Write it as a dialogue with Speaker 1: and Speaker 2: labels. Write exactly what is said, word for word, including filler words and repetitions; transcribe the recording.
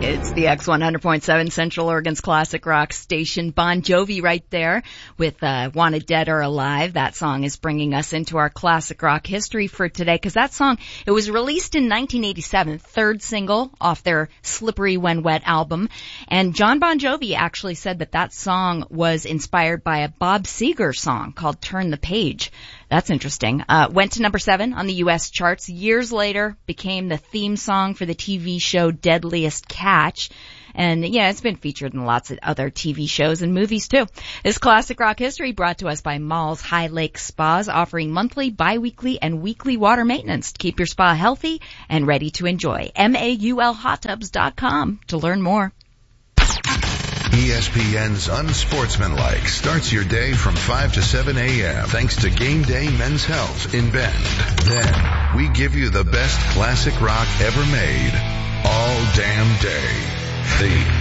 Speaker 1: It's the X one hundred point seven Central Oregon's classic rock station. Bon Jovi right there with uh, Wanted Dead or Alive. That song is bringing us into our classic rock history for today, because that song, it was released in nineteen eighty-seven, third single off their Slippery When Wet album. And John Bon Jovi actually said that that song was inspired by a Bob Seger song called Turn the Page. That's interesting. Uh, went to number seven on the U S charts. Years later, became the theme song for the T V show Deadliest Catch. And yeah, it's been featured in lots of other T V shows and movies too. This classic rock history brought to us by Malls High Lake Spas, offering monthly, bi-weekly, and weekly water maintenance to keep your spa healthy and ready to enjoy. M A U L hot tubs dot com to learn more.
Speaker 2: E S P N's Unsportsmanlike starts your day from five to seven a.m. thanks to Game Day Men's Health in Bend. Then, we give you the best classic rock ever made all damn day. The